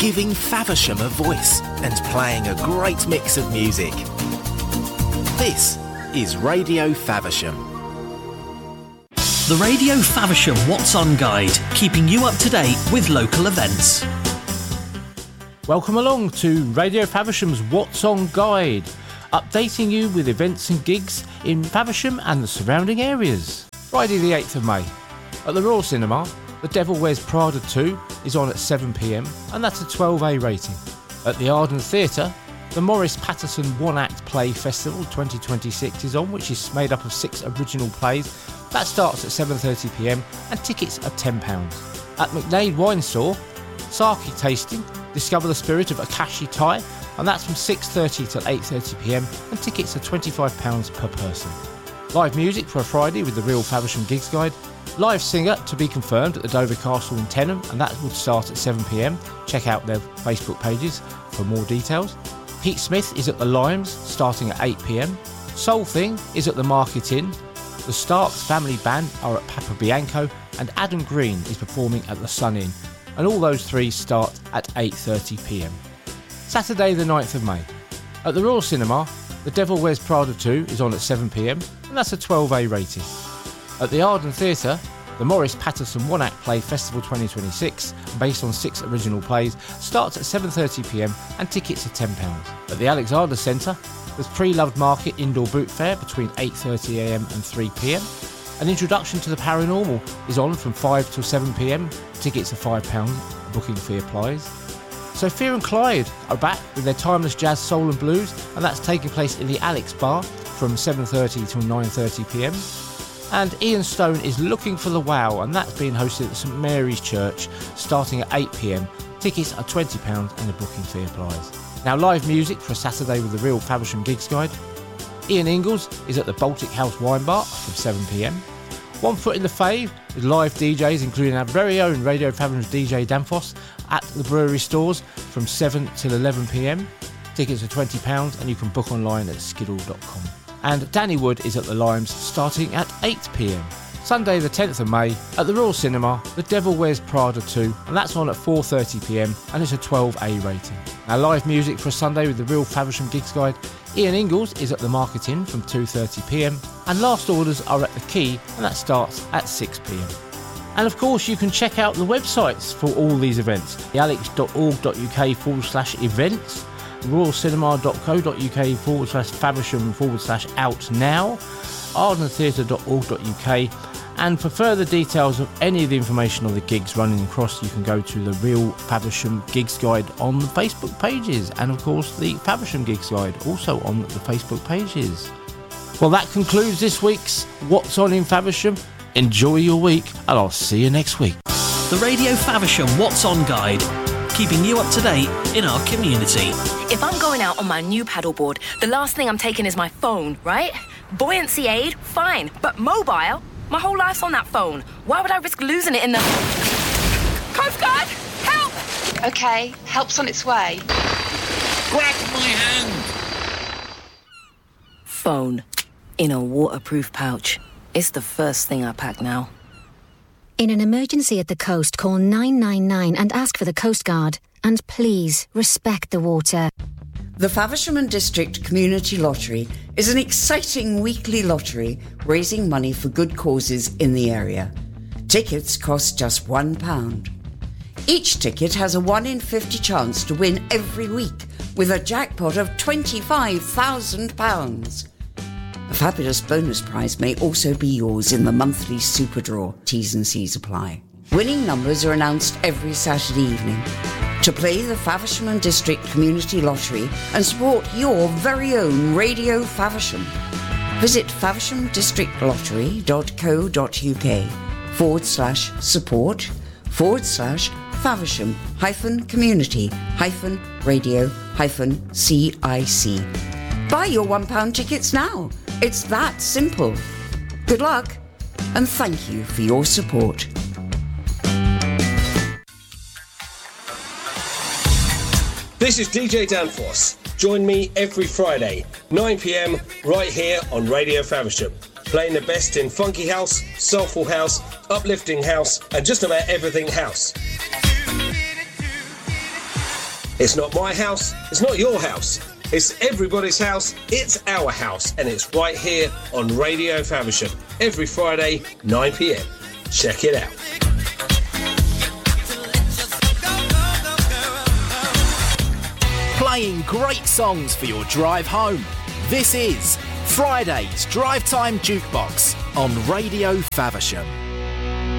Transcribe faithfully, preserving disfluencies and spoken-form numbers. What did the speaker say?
giving Faversham a voice and playing a great mix of music. This is Radio Faversham. The Radio Faversham What's On Guide, keeping you up to date with local events. Welcome along to Radio Faversham's What's On Guide, updating you with events and gigs in Faversham and the surrounding areas. Friday the eighth of May, at the Royal Cinema, The Devil Wears Prada two is on at seven p m and that's a twelve A rating. At the Arden Theatre, the Morris Patterson One Act Play Festival twenty twenty-six is on, which is made up of six original plays. That starts at seven thirty p m and tickets are ten pounds. At McNaid Wine Store, sake tasting, discover the spirit of Akashi Thai, and that's from six thirty till eight thirty p m and tickets are twenty-five pounds per person. Live music for a Friday with the Real Faversham Gigs Guide. Live singer to be confirmed at the Dover Castle in Tenham, and that will start at seven p m. Check out their Facebook pages for more details. Pete Smith is at the Limes starting at eight p m. Soul Thing is at the Market Inn. The Starks Family Band are at Papa Bianco, and Adam Green is performing at the Sun Inn, and all those three start at eight thirty p m. Saturday the ninth of May. At the Royal Cinema, The Devil Wears Prada two is on at seven p m and that's a twelve A rating. At the Arden Theatre, the Morris Patterson One Act Play Festival twenty twenty-six, based on six original plays, starts at seven thirty p m and tickets are ten pounds. At the Alexander Centre, the Pre-Loved Market Indoor Boot Fair between eight thirty a m and three p m. An Introduction to the Paranormal is on from five till seven p m. Tickets are five pounds, booking fee applies. Sophia and Clyde are back with their timeless jazz, soul and blues, and that's taking place in the Alex Bar from seven thirty till nine thirty p m. And Ian Stone is Looking for the Wow, and that's being hosted at St Mary's Church starting at eight p m. Tickets are twenty pounds and a booking fee applies. Now, live music for a Saturday with the Real Faversham Gigs Guide. Ian Ingalls is at the Baltic House Wine Bar from seven p m. One Foot in the Fave with live D Js, including our very own Radio Faversham's D J Danfoss at the brewery stores from seven till eleven p m. Tickets are twenty pounds and you can book online at skiddle dot com. And Danny Wood is at the Limes starting at eight p m. Sunday the tenth of May, at the Royal Cinema, The Devil Wears Prada two, and that's on at four thirty p m and it's a twelve A rating. Now, live music for a Sunday with the Real Faversham Gigs Guide. Ian Ingalls is at the Market Inn from two thirty p m and last orders are at the Quay, and that starts at six p m. And of course, you can check out the websites for all these events: alex dot org dot u k forward slash events, royal cinema dot co dot u k forward slash faversham forward slash out now, arden theatre dot org dot u k. And for further details of any of the information on the gigs running across, you can go to the Real Faversham Gigs Guide on the Facebook pages, and of course the Faversham Gigs Guide also on the Facebook pages. Well, that concludes this week's What's On in Faversham. Enjoy your week, and I'll see you next week. The Radio Faversham What's On Guide, keeping you up to date in our community. If I'm going out on my new paddleboard, the last thing I'm taking is my phone, right? Buoyancy aid, fine, but mobile? My whole life's on that phone. Why would I risk losing it in the... Coast Guard! Help! OK, help's on its way. Grab my hand! Phone. In a waterproof pouch. It's the first thing I pack now. In an emergency at the coast, call nine nine nine and ask for the Coast Guard. And please, respect the water. The Faversham and District Community Lottery is an exciting weekly lottery raising money for good causes in the area. Tickets cost just one pound. Each ticket has a one in fifty chance to win every week, with a jackpot of twenty-five thousand pounds. A fabulous bonus prize may also be yours in the monthly Super Draw. T's and C's apply. Winning numbers are announced every Saturday evening. To play the Faversham and District Community Lottery and support your very own Radio Faversham, visit favershamdistrictlottery.co.uk forward slash support forward slash Faversham hyphen community hyphen radio hyphen CIC. Buy your one pound tickets now. It's that simple. Good luck, and thank you for your support. This is D J Danfoss. Join me every Friday, nine p m, right here on Radio Faversham, playing the best in funky house, soulful house, uplifting house, and just about everything house. It's not my house, it's not your house. It's everybody's house, it's our house, and it's right here on Radio Faversham, every Friday, nine p m. Check it out. Playing great songs for your drive home. This is Friday's Drive Time Jukebox on Radio Faversham.